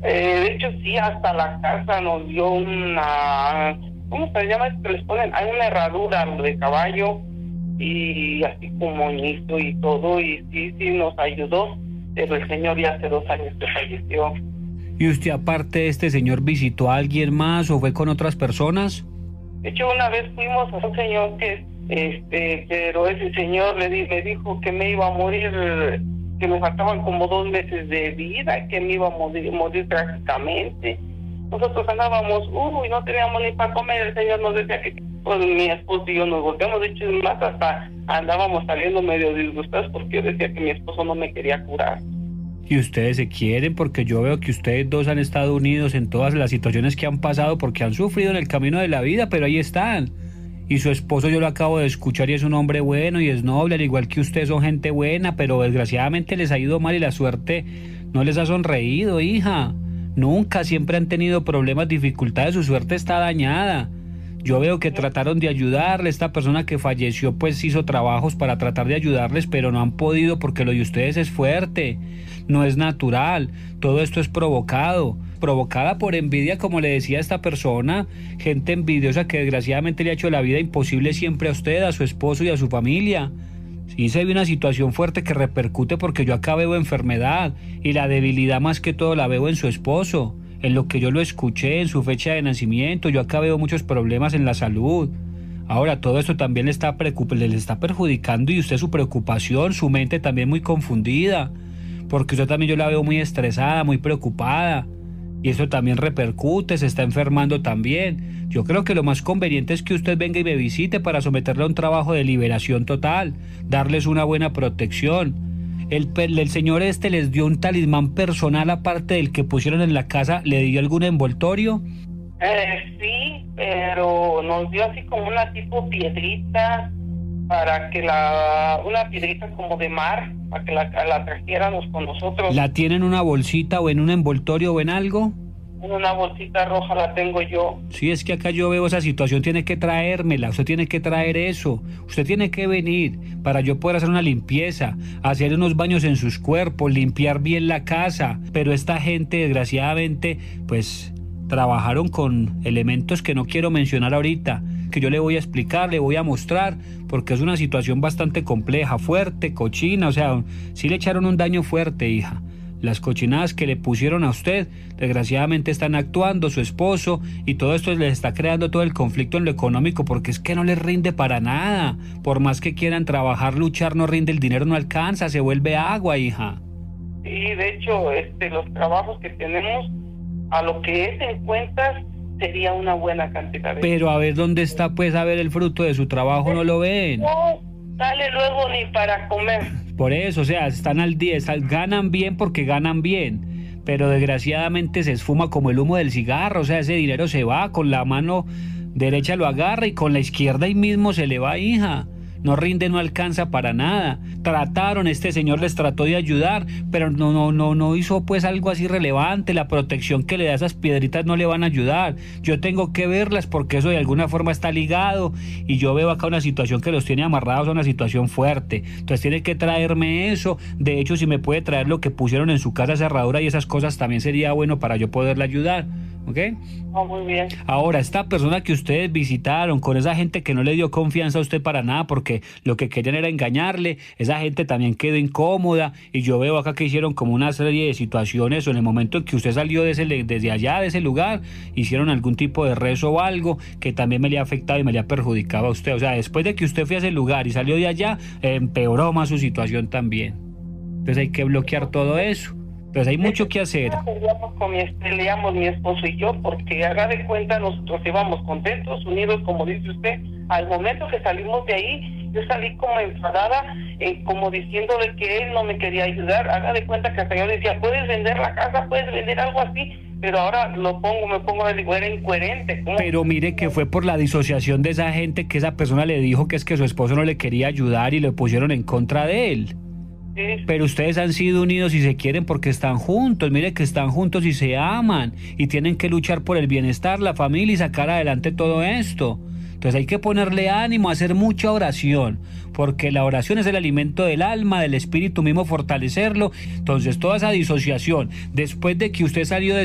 De hecho, sí, hasta la casa nos dio una, ¿cómo se llama? Es que les ponen, hay una herradura de caballo y así como moñito y todo, y sí, sí nos ayudó, pero el señor ya hace 2 años que falleció. ¿Y usted, aparte de este señor, visitó a alguien más o fue con otras personas? De hecho, una vez fuimos a un señor pero ese señor me dijo que me iba a morir, que me faltaban como 2 meses de vida, que me iba a morir trágicamente. Nosotros andábamos, no teníamos ni para comer. El señor nos decía que pues, mi esposo y yo nos volteamos. De hecho, más hasta andábamos saliendo medio disgustados porque yo decía que mi esposo no me quería curar. Y ustedes se quieren, porque yo veo que ustedes dos han estado unidos en todas las situaciones que han pasado, porque han sufrido en el camino de la vida, pero ahí están. Y su esposo, yo lo acabo de escuchar, y es un hombre bueno y es noble, al igual que ustedes son gente buena, pero desgraciadamente les ha ido mal y la suerte no les ha sonreído, hija. Nunca, siempre han tenido problemas, dificultades, su suerte está dañada. Yo veo que trataron de ayudarle, esta persona que falleció pues hizo trabajos para tratar de ayudarles, pero no han podido porque lo de ustedes es fuerte, no es natural, todo esto es provocada por envidia, como le decía esta persona, gente envidiosa que desgraciadamente le ha hecho la vida imposible siempre a usted, a su esposo y a su familia. Sí, se ve una situación fuerte que repercute porque yo acá veo enfermedad y la debilidad más que todo la veo en su esposo. En lo que yo lo escuché, en su fecha de nacimiento, yo acá veo muchos problemas en la salud. Ahora, todo esto también le está perjudicando y usted su preocupación, su mente también muy confundida, porque usted también yo la veo muy estresada, muy preocupada, y eso también repercute, se está enfermando también. Yo creo que lo más conveniente es que usted venga y me visite para someterle a un trabajo de liberación total, darles una buena protección. El señor les dio un talismán personal aparte del que pusieron en la casa, ¿le dio algún envoltorio? Sí, pero nos dio así como una tipo piedrita para que una piedrita como de mar, para que la trajéramos con nosotros. ¿La tienen en una bolsita o en un envoltorio o en algo? En una bolsita roja la tengo yo. Sí, es que acá yo veo esa situación, tiene que traérmela, usted tiene que traer eso, usted tiene que venir para yo poder hacer una limpieza, hacer unos baños en sus cuerpos, limpiar bien la casa, pero esta gente desgraciadamente pues trabajaron con elementos que no quiero mencionar ahorita, que yo le voy a explicar, le voy a mostrar, porque es una situación bastante compleja, fuerte, cochina, o sea, sí le echaron un daño fuerte, hija. Las cochinadas que le pusieron a usted, desgraciadamente están actuando su esposo y todo esto les está creando todo el conflicto en lo económico porque es que no les rinde para nada. Por más que quieran trabajar, luchar, no rinde, el dinero no alcanza, se vuelve agua, hija. Sí, de hecho, los trabajos que tenemos, a lo que es en cuentas, sería una buena cantidad de... Pero a ver dónde está, pues, a ver el fruto de su trabajo, no lo ven. No sale luego ni para comer. Por eso, o sea, están al día, ganan bien porque ganan bien, pero desgraciadamente se esfuma como el humo del cigarro, o sea, ese dinero se va, con la mano derecha lo agarra y con la izquierda ahí mismo se le va, hija. No rinde, no alcanza para nada. Trataron, este señor les trató de ayudar, pero no hizo pues algo así relevante. La protección que le da a esas piedritas no le van a ayudar. Yo tengo que verlas porque eso de alguna forma está ligado y yo veo acá una situación que los tiene amarrados a una situación fuerte. Entonces tiene que traerme eso. De hecho, si me puede traer lo que pusieron en su casa, cerradura y esas cosas, también sería bueno para yo poderle ayudar. ¿Ok? Oh, muy bien. Ahora, esta persona que ustedes visitaron, con esa gente que no le dio confianza a usted para nada porque lo que querían era engañarle, esa gente también quedó incómoda y yo veo acá que hicieron como una serie de situaciones o en el momento en que usted salió desde allá, de ese lugar, hicieron algún tipo de rezo o algo que también me le ha afectado y me le ha perjudicado a usted. O sea, después de que usted fue a ese lugar y salió de allá, empeoró más su situación también. Entonces hay que bloquear todo eso. Entonces hay mucho que hacer. Peleamos mi esposo y yo porque haga de cuenta nosotros íbamos contentos, unidos, como dice usted. Al momento que salimos de ahí, yo salí como enfadada, como diciéndole que él no me quería ayudar. Haga de cuenta que hasta yo decía, puedes vender la casa, puedes vender algo así, pero ahora me pongo a decir, era incoherente. ¿Cómo? Pero mire que fue por la disociación de esa gente que esa persona le dijo que es que su esposo no le quería ayudar y le pusieron en contra de él. Pero ustedes han sido unidos y se quieren porque están juntos, mire que están juntos y se aman y tienen que luchar por el bienestar, la familia y sacar adelante todo esto. Entonces hay que ponerle ánimo, hacer mucha oración, porque la oración es el alimento del alma, del espíritu mismo, fortalecerlo. Entonces toda esa disociación, después de que usted salió de